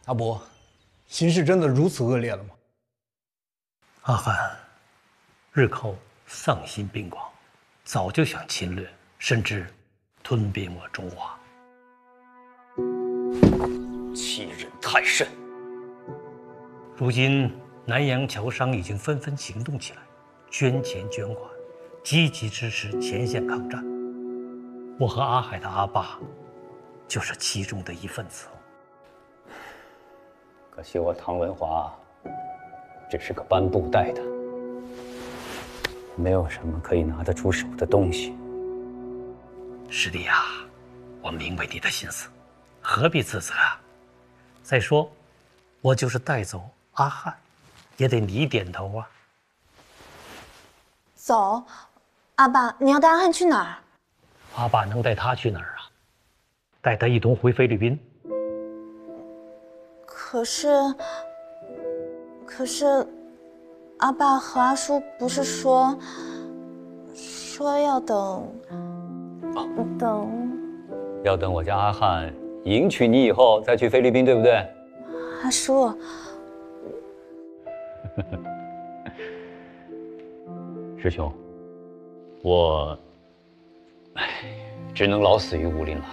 阿伯，形势真的如此恶劣了吗？ 阿汗日寇丧心病狂，早就想侵略，甚至吞并我中华。 欺人太甚！ 如今南洋侨商已经纷纷行动起来，捐钱捐款，积极支持前线抗战。我和阿海的阿爸，就是其中的一份子。 可惜我唐文华只是个颁布袋的，没有什么可以拿得出手的东西。 师弟啊，我明白你的心思，何必自责啊？再说，我就是带走阿汉，也得你点头啊。 走，阿爸，你要带阿汉去哪儿？ 阿爸能带他去哪儿啊？带他一同回菲律宾。 可是，阿爸和阿叔不是说要要等我家阿汉迎娶你以后再去菲律宾，对不对？ 阿叔， 师兄，我只能老死于武林了。